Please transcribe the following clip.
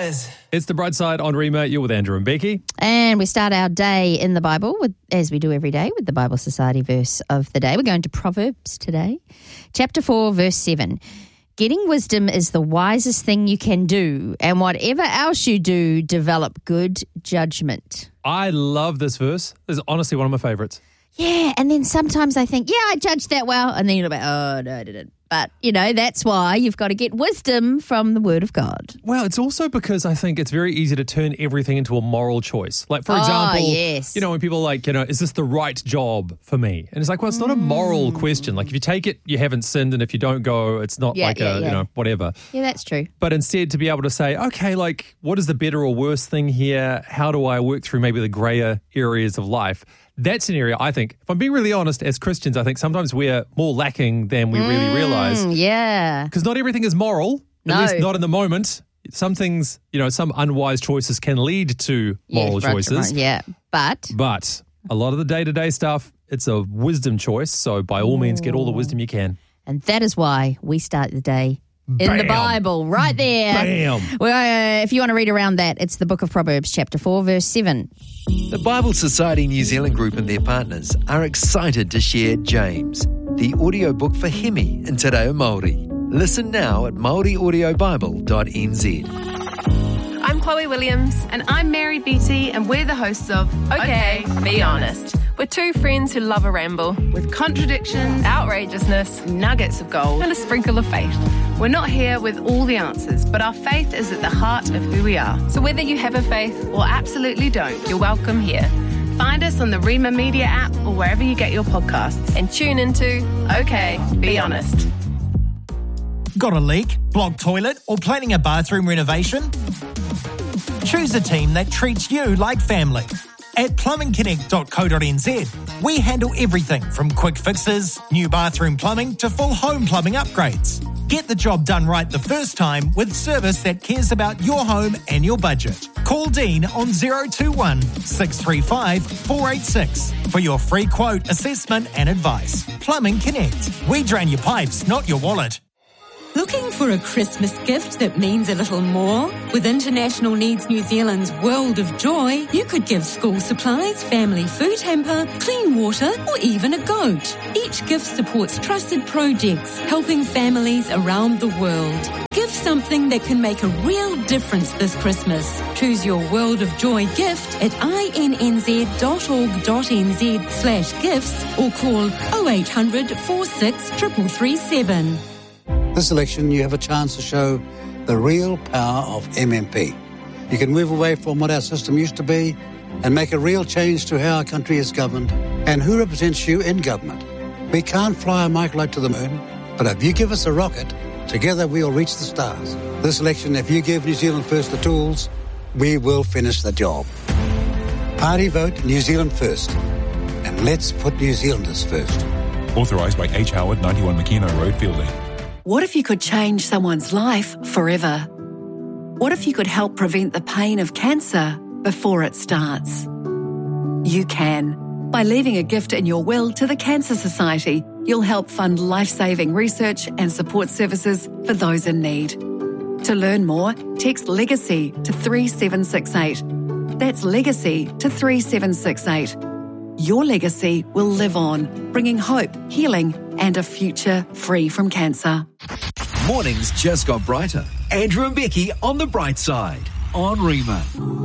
Yes. It's The Bright Side on Rima. You're with Andrew and Becky. And we start our day in the Bible, as we do every day, with the Bible Society verse of the day. We're going to Proverbs today. Chapter 4, verse 7. Getting wisdom is the wisest thing you can do, and whatever else you do, develop good judgment. I love this verse. This is honestly one of my favorites. Yeah, and then sometimes I think, I judged that well, and then you're like, oh, no, I didn't. But, that's why you've got to get wisdom from the Word of God. Well, it's also because I think it's very easy to turn everything into a moral choice. Like, for example, yes. When people are like, is this the right job for me? And it's like, well, it's not a moral question. Like, if you take it, you haven't sinned, and if you don't go, it's not whatever. Yeah, that's true. But instead to be able to say, okay, like, what is the better or worse thing here? How do I work through maybe the grayer areas of life? That's an area, I think, if I'm being really honest, as Christians, I think sometimes we're more lacking than we really realise. Yeah. Because not everything is moral, No. at least not in the moment. Some things, some unwise choices can lead to moral choices. Yeah, but a lot of the day-to-day stuff, it's a wisdom choice. So by all means, get all the wisdom you can. And that is why we start the day in the Bible, right there. Bam. Well, if you want to read around that, it's the book of Proverbs, chapter 4, verse 7. The Bible Society New Zealand Group and their partners are excited to share James, the audiobook for Hemi in Te Reo Māori. Listen now at maoriaudio.bible.nz. I'm Chloe Williams. And I'm Mary Beattie, and we're the hosts of Okay, Be Honest. We're two friends who love a ramble, with contradictions, outrageousness, nuggets of gold. and a sprinkle of faith. We're not here with all the answers, but our faith is at the heart of who we are. So whether you have a faith, Or absolutely don't, you're welcome here. Find us on the Rima Media app or wherever you get your podcasts. and tune into Okay, Be Honest. Got a leak, blocked toilet, or planning a bathroom renovation? Choose a team that treats you like family. At plumbingconnect.co.nz, we handle everything from quick fixes, new bathroom plumbing to full home plumbing upgrades. Get the job done right the first time with service that cares about your home and your budget. Call Dean on 021 635 486 for your free quote, assessment and advice. Plumbing Connect. We drain your pipes, not your wallet. Looking for a Christmas gift that means a little more? With International Needs New Zealand's World of Joy, you could give school supplies, family food hamper, clean water, or even a goat. Each gift supports trusted projects, helping families around the world. Give something that can make a real difference this Christmas. Choose your World of Joy gift at innz.org.nz/gifts or call 0800 46 3337. This election, you have a chance to show the real power of MMP. You can move away from what our system used to be and make a real change to how our country is governed and who represents you in government. We can't fly a microlight to the moon, but if you give us a rocket, together we will reach the stars. This election, if you give New Zealand First the tools, we will finish the job. Party vote New Zealand First. And let's put New Zealanders first. Authorised by H. Howard, 91 McKenna Road, Fielding. What if you could change someone's life forever? What if you could help prevent the pain of cancer before it starts? You can. By leaving a gift in your will to the Cancer Society, you'll help fund life-saving research and support services for those in need. To learn more, text LEGACY to 3768. That's LEGACY to 3768. Your legacy will live on, bringing hope, healing, and a future free from cancer. Mornings just got brighter. Andrew and Becky on The Bright Side on Rima.